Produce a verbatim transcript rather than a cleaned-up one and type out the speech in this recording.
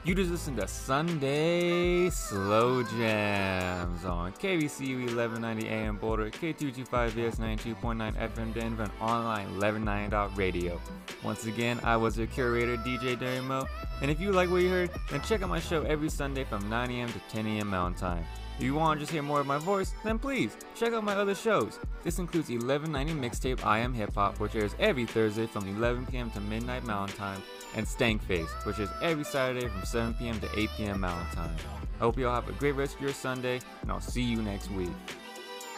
You just listened to Sunday Slow Jams on K B C U eleven ninety A M Boulder, K two twenty-five V S ninety-two point nine F M Denver, and online eleven ninety dot radio. Once again, I was your curator, D J Derry Mo, and if you like what you heard, then check out my show every Sunday from nine A M to ten A M Mountain Time. If you want to just hear more of my voice, then please check out my other shows. This includes eleven ninety Mixtape I Am Hip Hop, which airs every Thursday from eleven p m to midnight Mountain Time, and Stank Face, which is every Saturday from seven p m to eight p m Mountain Time. I hope you all have a great rest of your Sunday, and I'll see you next week.